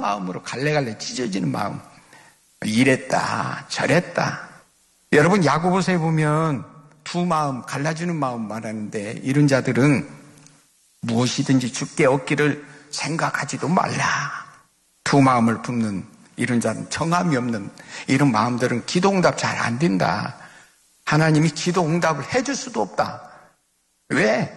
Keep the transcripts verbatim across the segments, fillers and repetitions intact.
마음으로 갈래갈래 찢어지는 마음. 이랬다 저랬다. 여러분 야고보서에 보면 두 마음 갈라주는 마음 말하는데 이런 자들은 무엇이든지 주께 얻기를 생각하지도 말라. 두 마음을 품는 이런 자는 정함이 없는 이런 마음들은 기도 응답 잘 안 된다. 하나님이 기도 응답을 해줄 수도 없다. 왜?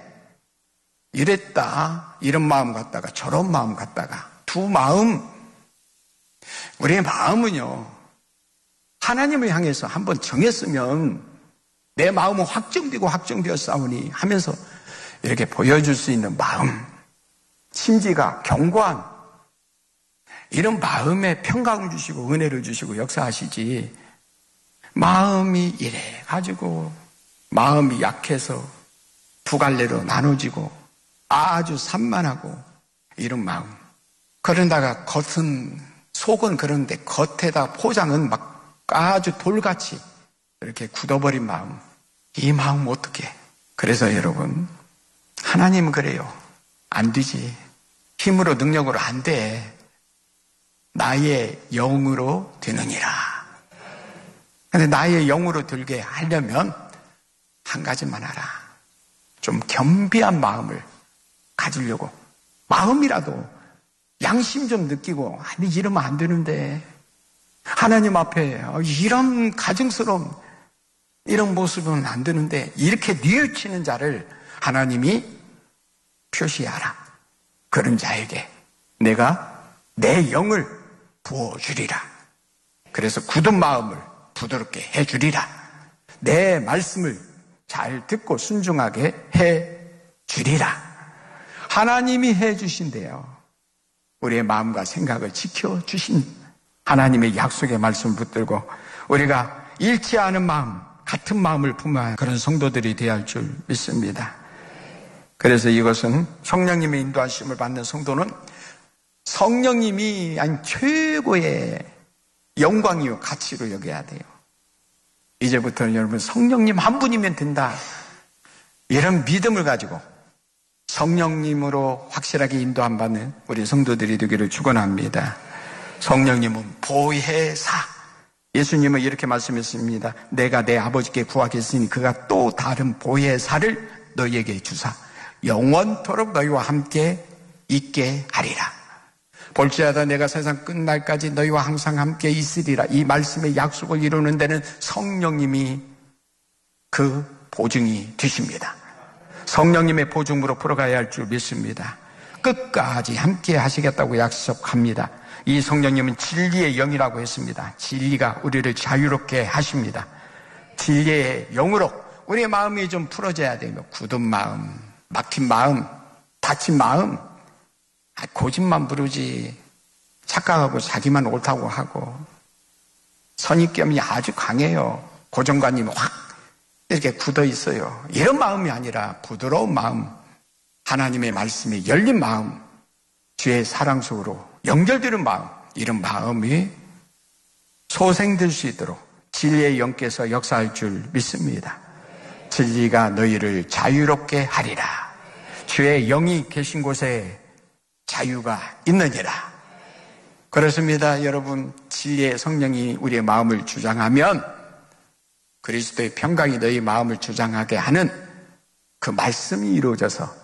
이랬다 이런 마음 갖다가 저런 마음 갖다가 두 마음. 우리의 마음은요 하나님을 향해서 한번 정했으면 내 마음은 확정되고 확정되었사오니 하면서 이렇게 보여줄 수 있는 마음, 심지가 견고한 이런 마음에 평강을 주시고 은혜를 주시고 역사하시지. 마음이 이래 가지고 마음이 약해서 두 갈래로 나눠지고 아주 산만하고 이런 마음. 그러다가 겉은 속은 그런데 겉에다 포장은 막 아주 돌같이 이렇게 굳어버린 마음. 이 마음 어떻게? 그래서 여러분 하나님은 그래요. 안 되지. 힘으로 능력으로 안 돼. 나의 영으로 되느니라. 근데 나의 영으로 들게 하려면 한 가지만 하라. 좀 겸비한 마음을 가지려고. 마음이라도 양심 좀 느끼고 아니 이러면 안 되는데 하나님 앞에 이런 가증스러운 이런 모습은 안 되는데 이렇게 뉘우치는 자를 하나님이 표시하라. 그런 자에게 내가 내 영을 부어주리라. 그래서 굳은 마음을 부드럽게 해주리라. 내 말씀을 잘 듣고 순종하게 해주리라. 하나님이 해주신대요. 우리의 마음과 생각을 지켜주신 하나님의 약속의 말씀을 붙들고 우리가 잃지 않은 마음, 같은 마음을 품어야 그런 성도들이 되어야 할 줄 믿습니다. 그래서 이것은 성령님의 인도하심을 받는 성도는 성령님이 아니 최고의 영광이요 가치로 여겨야 돼요. 이제부터는 여러분 성령님 한 분이면 된다. 이런 믿음을 가지고 성령님으로 확실하게 인도함 받는 우리 성도들이 되기를 축원합니다. 성령님은 보혜사. 예수님은 이렇게 말씀했습니다. 내가 내 아버지께 구하겠으니 그가 또 다른 보혜사를 너희에게 주사 영원토록 너희와 함께 있게 하리라. 볼지어다 내가 세상 끝날까지 너희와 항상 함께 있으리라. 이 말씀의 약속을 이루는 데는 성령님이 그 보증이 되십니다. 성령님의 보증으로 풀어가야 할 줄 믿습니다. 끝까지 함께 하시겠다고 약속합니다. 이 성령님은 진리의 영이라고 했습니다. 진리가 우리를 자유롭게 하십니다. 진리의 영으로 우리의 마음이 좀 풀어져야 되며 굳은 마음, 막힌 마음, 다친 마음, 고집만 부르지 착각하고 자기만 옳다고 하고 선입견이 아주 강해요. 고정관념이 확 이렇게 굳어 있어요. 이런 마음이 아니라 부드러운 마음, 하나님의 말씀에 열린 마음, 주의 사랑 속으로 연결되는 마음, 이런 마음이 소생될 수 있도록 진리의 영께서 역사할 줄 믿습니다. 진리가 너희를 자유롭게 하리라. 주의 영이 계신 곳에 자유가 있느니라. 그렇습니다. 여러분, 진리의 성령이 우리의 마음을 주장하면 그리스도의 평강이 너희 마음을 주장하게 하는 그 말씀이 이루어져서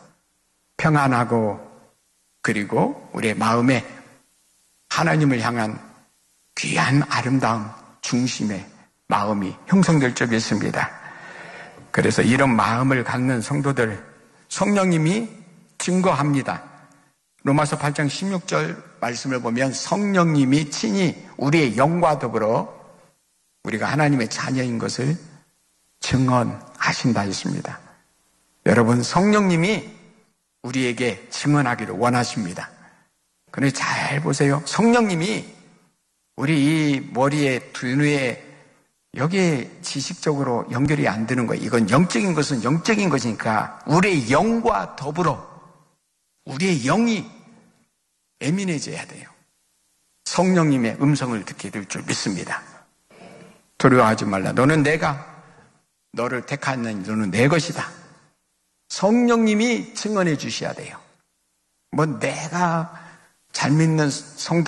평안하고 그리고 우리의 마음에 하나님을 향한 귀한 아름다움 중심의 마음이 형성될 줄 믿습니다. 그래서 이런 마음을 갖는 성도들 성령님이 증거합니다. 로마서 팔 장 십육 절 말씀을 보면 성령님이 친히 우리의 영과 더불어 우리가 하나님의 자녀인 것을 증언하신다 했습니다. 여러분, 성령님이 우리에게 증언하기를 원하십니다. 그런데 잘 보세요. 성령님이 우리 이 머리에 두뇌에 여기에 지식적으로 연결이 안 되는 거예요. 이건 영적인 것은 영적인 것이니까 우리의 영과 더불어 우리의 영이 예민해져야 돼요. 성령님의 음성을 듣게 될 줄 믿습니다. 두려워하지 말라. 너는 내가 너를 택하는 너는 내 것이다. 성령님이 증언해 주셔야 돼요. 뭐 내가 잘 믿는 성도